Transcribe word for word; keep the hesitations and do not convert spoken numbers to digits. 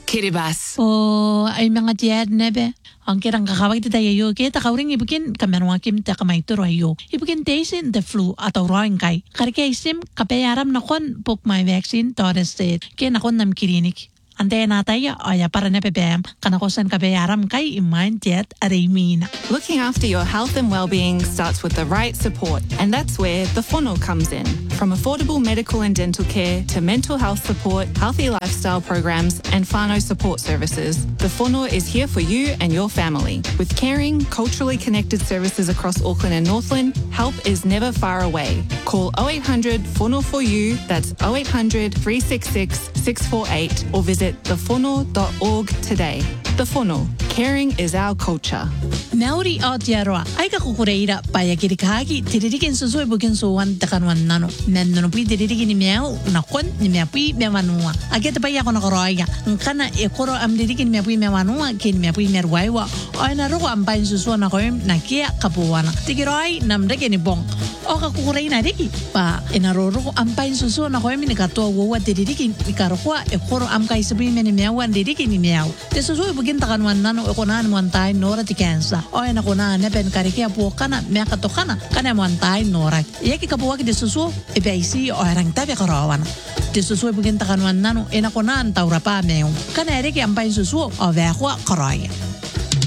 Kiribati. O ay mga tiyan nebe. Ang kirang kakawag ti tayo kita kauring ibukin kamerwakim ta kamaituro ayo. Ibukin taisin the flu atau roing kai. Karikaisim kapayaram nakon puk my vaccine torrested. Kaya nakon nam kirinik. Ante natay aya para na pepem kanakosan kapayaram kai iman tiat arimina. Looking after your health and well-being starts with the right support, and that's where the Whānau comes in. From affordable medical and dental care to mental health support, healthy lifestyle programs and whānau support services, the Whānau is here for you and your family. With caring, culturally connected services across Auckland and Northland, help is never far away. Call oh eight hundred Whānau for you, that's oh eight hundred, three six six, six four eight, or visit the whānau dot org today. The Whānau, caring is our culture. Maori o tiaroa, ay kakukureira paya kirikagi, tiririkin susoy bukin suwan takanwan nano. Nando no pui tiririkin ni meaw, nakon ni meapui mewanua. Ageta paya ko nakoroya, nkana ekoro am dirikin meapui mewanua, kin meapui merwaiwa. Ay naroko am pain susuan ako yung nakia kapuwana. Tigiroy namdeke ni bong. O kakukurei na riki, pa inaroro ko am pain susuan ako yung minikatua wawa tiririkin, ikarokwa ekoro am kaisabui meni meawan dirikin ni meaw. Te susoy bukin takanwan nano ekonan muantay nora ti kansa. O ay nakuna nepen karikia po kana meakato kana kana muantay nora. Iyaki kapuwag di susu ipaisi o arang tabi karawan. Di susu bukin takanwan nano inakunan taura pa meong. Kana eriki am pain susu o vekwa karaya.